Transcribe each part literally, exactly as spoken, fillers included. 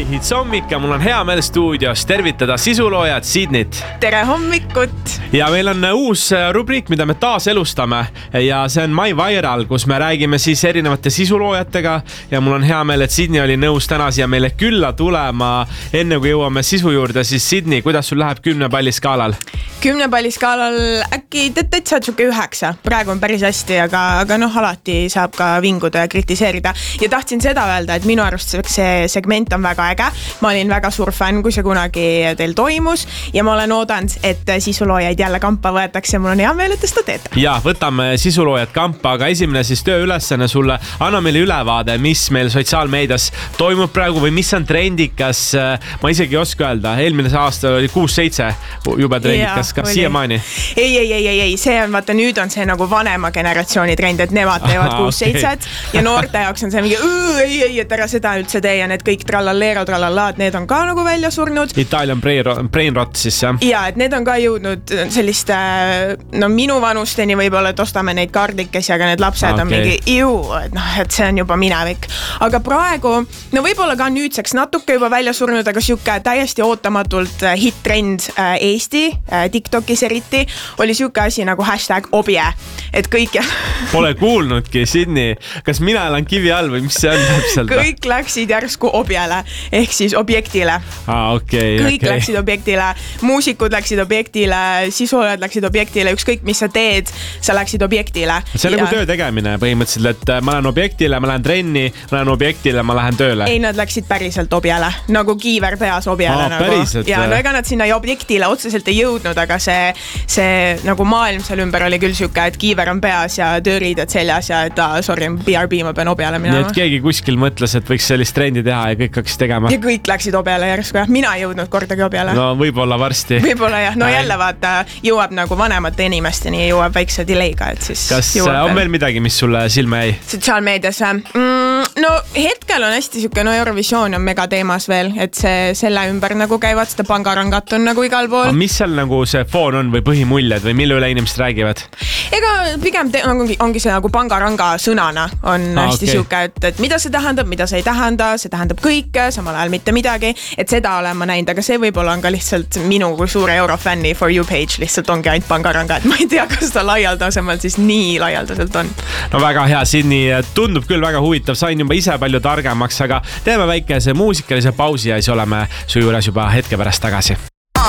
Hits hommik ja mul on hea meel stuudios tervitada sisuloojad Sydneyt. Tere hommikut! Ja meil on uus rubriik, mida me taas elustame ja see on My Viral, kus me räägime siis erinevate sisuloojatega ja mul on hea meel, et Sydney oli nõus täna siia meile külla tulema. Enne kui jõuame sisu juurde, siis Sydney, kuidas sul läheb kümne palli skaalal? Kümne palli skaalal äkki täitsa tšuke üheksa. Praegu on päris hästi, aga, aga noh, alati saab ka vinguda ja kritiseerida. Ja tahtsin seda öelda, et minu arust see segment on väga äge. Ma olin väga suur fänn, kui see kunagi teil toimus ja ma olen oodanud, et sisuloojaid jälle kampa võetakse. Mul on hea meel, et te seda teete. Ja, võtame sisuloojad kampa, aga esimene siis tööülesene sulle. Anna meile ülevaade, mis meil sotsiaalmeedias toimub praegu või mis on trendikas. Ma isegi ei oska öelda. Eelmine aasta oli kuus seitse jube trendikas. Kas siiamaani? Ei, ei, ei, ei, ei. See on, vaata, nüüd on see nagu vanema generatsiooni trend, et nemad teevad kuus seitset ja noorte jaoks on see mingi ei, ei, et ära seda üldse tee ja need kõik trallaleero, trallalaad, need on ka nagu välja surnud. Italian brain rot siis, jah? Ja, et need on ka jõudnud selliste, no minu vanusteni võib-olla, et ostame neid kardikesi, aga need lapsed okay. on mingi iu, et noh, et see on juba minevik. Aga praegu, no võib-olla ka nüüdseks natuke juba välja surnud, aga siuke täiesti ootamatult hit-trend Eesti, TikTokis eriti, oli siuke asi nagu hashtag obje, et kõik Pole kuulnudki, Sydney. Kas mina elan kivi all või mis see on täpselt? Kõik läksid järsku objele, ehk siis objektile. Ah, okay, kõik okay. läksid objektile, muusikud läksid objektile, sisuloojad läksid objektile, ükskõik mis sa teed, sa läksid objektile. See on ja... nagu töö tegemine põhimõtteliselt, et ma lähen objektile, ma lähen trenni, ma lähen objektile, ma lähen tööle. Ei, nad läksid päriselt objele, nagu kiiver peas objele. Ah, nagu. Päriselt? Ja no ega nad sinna objektile otseselt ei jõudnud, aga see, see nagu maailm seal ümber oli küll siuke, et kiiver on peas ja tööriided seljas ja et ah, sorry, B R B ma pean objele minema. Nii et keegi kuskil mõtles, et võiks sellist trendi teha ja kõik hakkas tegema. Ja kõik läksid objele järsku, jah. Mina ei jõudnud kordagi objele. No võib-olla varsti. Võib-olla jah, no jälle vaata, jõuab nagu vanemate inimesteni ja jõuab väikse delayga, et siis Kas on veel midagi, mis sulle silme jäi? Sotsiaalmeedias mm, no hetkel on hästi siuke, no Eurovisioon on mega teemas veel, et see selle ümber nagu käivad, seda pangarangat on nagu igal pool. A mis seal nagu see foon on või põhimuljed või mille üle inimesed räägivad? Ega pigem te, ongi, ongi see nagu pangaranga sõnana on ah, hästi okay. siuke, et, et mida see tähendab, mida see ei tähenda, see tähendab kõike, samal ajal mitte midagi, et seda olen ma näinud, aga see võib-olla on ka lihtsalt minu kui suure eurofänni For You page lihtsalt ongi ainult pangaranga, et ma ei tea, kas ta laialdasemalt siis nii laialdaselt on. No väga hea, Sydney, tundub küll väga huvitav, sain juba ise palju targemaks, aga teeme väikese muusikalise pausi ja siis oleme su juures juba hetke pärast tagasi.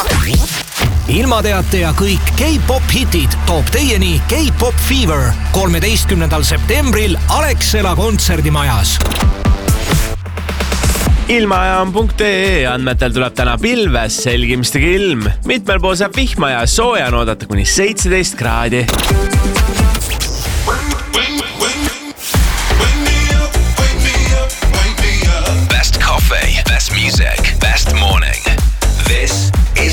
Ilmateate ja kõik K-pop hitid toob teieni K-pop Fever kolmeteistkümnendal septembril Alexela kontserdimajas. Ilmajaam punkt ee andmetel tuleb täna pilves, selgimistega ilm. Mitmel pool saab vihma ja sooja on oodata kuni seitseteist kraadi.